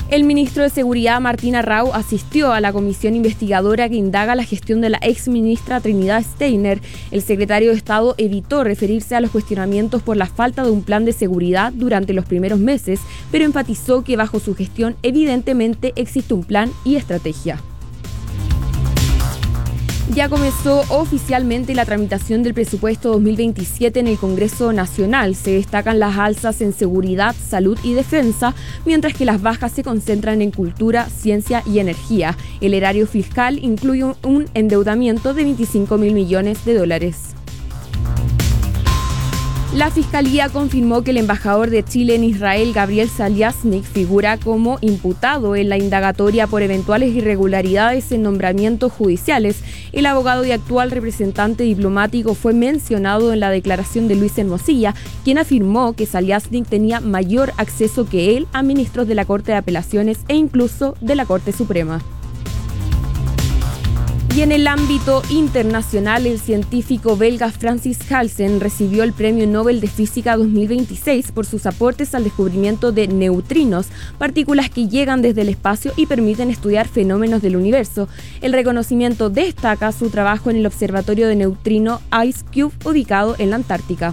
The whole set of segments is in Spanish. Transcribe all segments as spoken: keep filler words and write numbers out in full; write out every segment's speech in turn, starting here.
El ministro de Seguridad, Martín Arrau, asistió a la comisión investigadora que indaga la gestión de la exministra Trinidad Steiner. El secretario de Estado evitó referirse a los cuestionamientos por la falta de un plan de seguridad durante los primeros meses, pero enfatizó que bajo su gestión evidentemente existe un plan y estrategia. Ya comenzó oficialmente la tramitación del presupuesto dos mil veintisiete en el Congreso Nacional. Se destacan las alzas en seguridad, salud y defensa, mientras que las bajas se concentran en cultura, ciencia y energía. El erario fiscal incluye un endeudamiento de veinticinco mil millones de dólares. La Fiscalía confirmó que el embajador de Chile en Israel, Gabriel Saliasnik, figura como imputado en la indagatoria por eventuales irregularidades en nombramientos judiciales. El abogado y actual representante diplomático fue mencionado en la declaración de Luis Hermosilla, quien afirmó que Saliasnik tenía mayor acceso que él a ministros de la Corte de Apelaciones e incluso de la Corte Suprema. Y en el ámbito internacional, el científico belga Francis Halsen recibió el Premio Nobel de Física dos mil veintiséis por sus aportes al descubrimiento de neutrinos, partículas que llegan desde el espacio y permiten estudiar fenómenos del universo. El reconocimiento destaca su trabajo en el Observatorio de Neutrino IceCube, ubicado en la Antártica.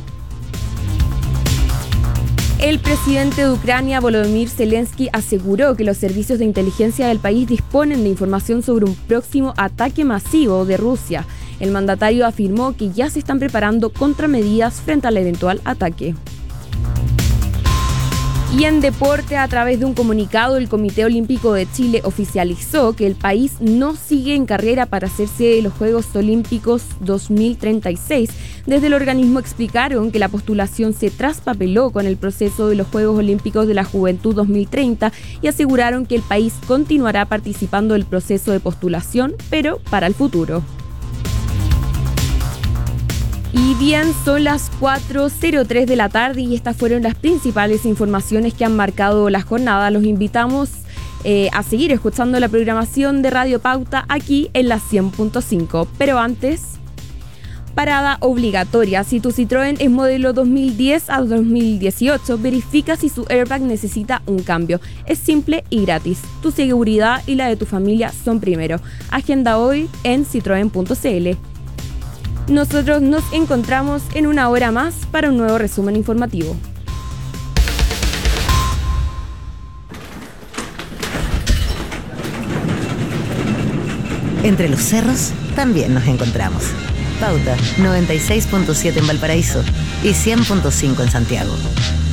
El presidente de Ucrania, Volodymyr Zelensky, aseguró que los servicios de inteligencia del país disponen de información sobre un próximo ataque masivo de Rusia. El mandatario afirmó que ya se están preparando contramedidas frente al eventual ataque. Y en deporte, a través de un comunicado, el Comité Olímpico de Chile oficializó que el país no sigue en carrera para hacerse de los Juegos Olímpicos dos mil treinta y seis. Desde el organismo explicaron que la postulación se traspapeló con el proceso de los Juegos Olímpicos de la Juventud dos mil treinta y aseguraron que el país continuará participando del proceso de postulación, pero para el futuro. Y bien, son las cuatro cero tres de la tarde y estas fueron las principales informaciones que han marcado la jornada. Los invitamos eh, a seguir escuchando la programación de Radio Pauta aquí en la cien punto cinco. Pero antes, parada obligatoria. Si tu Citroën es modelo dos mil diez a dos mil dieciocho, verifica si su airbag necesita un cambio. Es simple y gratis. Tu seguridad y la de tu familia son primero. Agenda hoy en citroen punto c l. Nosotros nos encontramos en una hora más para un nuevo resumen informativo. Entre los cerros también nos encontramos. Pauta noventa y seis punto siete en Valparaíso y cien punto cinco en Santiago.